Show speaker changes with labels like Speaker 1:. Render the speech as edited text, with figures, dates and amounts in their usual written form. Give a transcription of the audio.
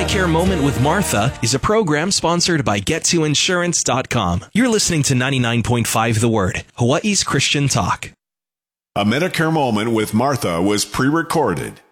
Speaker 1: Medicare Moment with Martha is a program sponsored by GetToInsurance.com. You're listening to 99.5 The Word, Hawaii's Christian talk.
Speaker 2: A Medicare Moment with Martha was pre-recorded.